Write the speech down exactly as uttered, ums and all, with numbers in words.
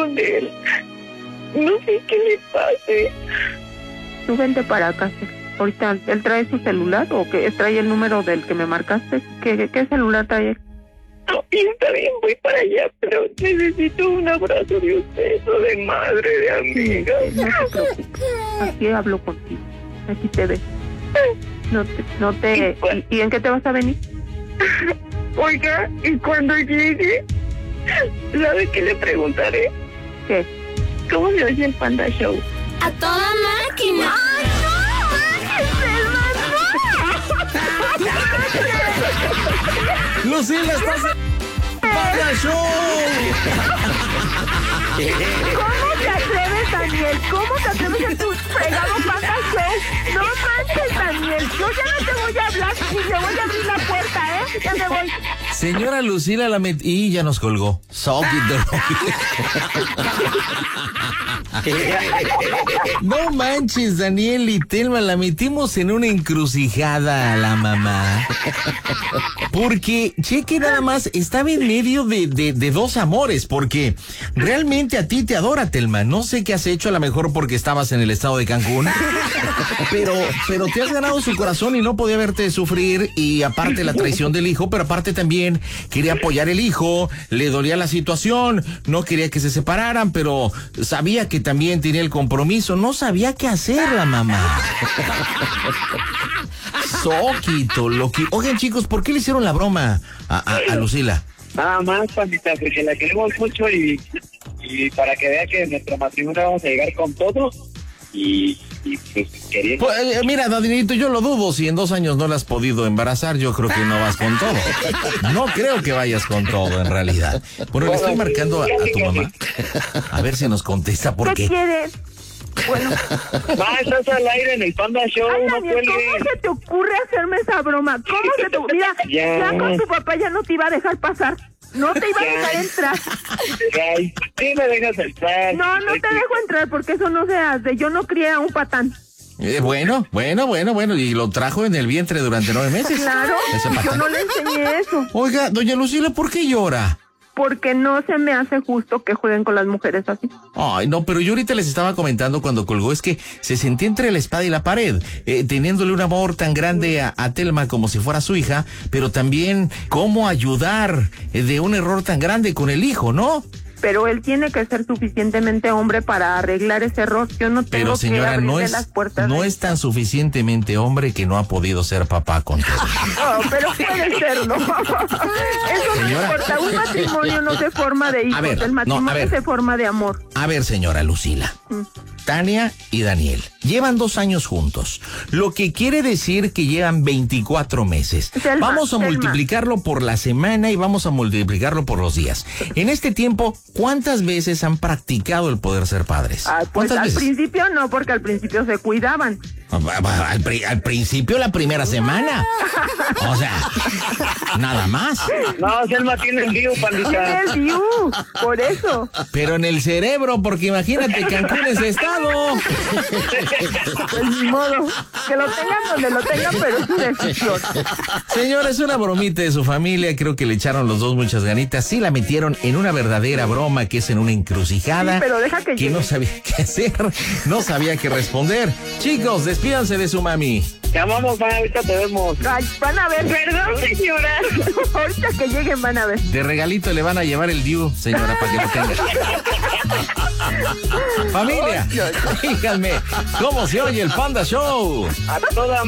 responde él. No sé qué le pase. Tú vente para acá. Ahorita, ¿él trae su celular o que trae el número del que me marcaste? ¿Qué, qué celular trae él? No, y está bien, voy para allá, pero necesito un abrazo de usted, o de madre, de amiga. Sí, no te preocupes. Aquí hablo contigo. Aquí te ves. No te... No te ¿Y, ¿Y en qué te vas a venir? Oiga, y cuando llegue, ¿sabe qué le preguntaré? ¿Qué? ¿Cómo se oye el Panda Show? ¡A toda máquina! ¡Ay, no! Lucila, estás en Panda Show. ¿Cómo te atreves, Daniel? ¿Cómo te atreves a tu fregado Panda Show? No manches, Daniel. Yo ya no te voy a hablar y le voy a abrir la puerta, ¿eh? Ya me voy. Señora Lucila, la met... y ya nos colgó. Soquito. No manches, Daniel y Telma, la metimos en una encrucijada a la mamá. Porque, cheque nada más, estaba en medio de, de, de dos amores, porque realmente a ti te adora, Telma. No sé qué has hecho, a lo mejor porque estabas en el estado de Cancún, pero, pero te has ganado su corazón y no podía verte sufrir, y aparte la traición del hijo, pero aparte también quería apoyar el hijo, le dolía la situación, no quería que se separaran, pero sabía que también tenía el compromiso, no sabía qué hacer la mamá. Soquito, loqui. Oigan, chicos, ¿por qué le hicieron la broma a, a, a Lucila? Nada más, Pandita, porque la queremos mucho y, y para que vea que en nuestro matrimonio vamos a llegar con todo y, y pues quería... Pues, eh, mira, Danielito, yo lo dudo. Si en dos años no la has podido embarazar, yo creo que no vas con todo. No creo que vayas con todo, en realidad. Bueno, le estoy marcando a, a tu mamá. A ver si nos contesta por ¿Qué qué. quieres? Bueno. Va, estás al aire en el Panda Show, Ay, no Daniel, cuelgues. ¿cómo se te ocurre hacerme esa broma? ¿Cómo se te ocurre? Mira, Ya. ya con tu papá ya no te iba a dejar pasar. No te iba a dejar entrar. Ay, sí me dejas entrar. No, no te dejo entrar porque eso no se hace. Yo no crié a un patán. Eh, bueno, bueno, bueno, bueno. Y lo trajo en el vientre durante nueve meses. Claro, Ese yo patán. no le enseñé eso. Oiga, doña Lucila, ¿por qué llora? Porque no se me hace justo que jueguen con las mujeres así. Ay, no, pero yo ahorita les estaba comentando cuando colgó, es que se sentía entre la espada y la pared, eh, teniéndole un amor tan grande a, a Telma como si fuera su hija, pero también cómo ayudar eh, de un error tan grande con el hijo, ¿no? Pero él tiene que ser suficientemente hombre para arreglar ese error. Yo no tengo Pero señora, que abrirle no es, las puertas. no de... es tan suficientemente hombre que no ha podido ser papá con Telma. No, pero puede serlo. Eso no Señora. importa. Un matrimonio no se forma de hijos. A ver, el matrimonio no, a ver. se forma de amor. A ver, señora Lucila. Mm. Tania y Daniel llevan dos años juntos, lo que quiere decir que llevan veinticuatro meses. Selma, vamos a Selma. multiplicarlo por la semana y vamos a multiplicarlo por los días. En este tiempo, ¿cuántas veces han practicado el poder ser padres? Ah, pues ¿Cuántas al veces? principio no, porque al principio se cuidaban. Al, pri- al principio, la primera semana. O sea, nada más. No, Selma tiene el lío, Pandita. Tiene el view, por eso. Pero en el cerebro, porque imagínate, Cancún es estado. Pues ni modo. Que lo tengan donde lo tengan, pero es su decisión. Señor, es una bromita de su familia. Creo que le echaron los dos muchas ganitas. Sí la metieron en una verdadera broma, que es en una encrucijada. Sí, pero deja que que llegue. no sabía qué hacer, no sabía qué responder. Chicos, despídanse de su mami. Te amamos, va, ahorita te vemos. Ay, van a ver. Perdón, señora. Ahorita que lleguen van a ver. De regalito le van a llevar el Diu, señora, para que lo tenga. Familia, díganme, ¿cómo se oye el Panda Show? A toda